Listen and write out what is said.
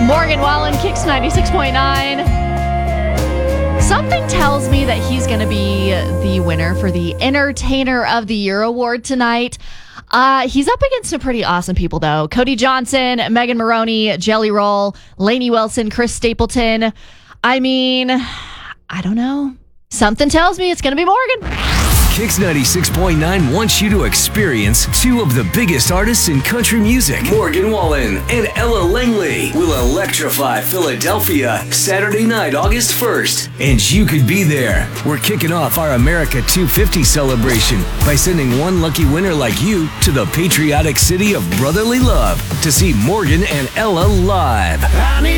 Morgan Wallen, Kicks 96.9. Something tells me that he's going to be the winner for the Entertainer of the Year award tonight. He's up against some pretty awesome people, though. Cody Johnson, Megan Maroney, Jelly Roll, Lainey Wilson, Chris Stapleton. I mean, I don't know. Something tells me it's going to be Morgan. Kicks 96.9 wants you to experience two of the biggest artists in country music. Morgan Wallen and Ella Langley will electrify Philadelphia Saturday night, August 1st. And you could be there. We're kicking off our America 250 celebration by sending one lucky winner like you to the patriotic city of brotherly love to see Morgan and Ella live.